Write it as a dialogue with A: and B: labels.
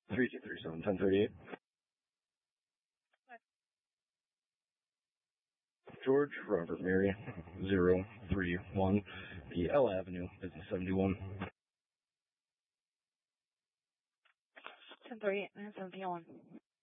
A: 3237, 1038. George Robert Mary 031 L Avenue, Business 71.
B: 1038, 971.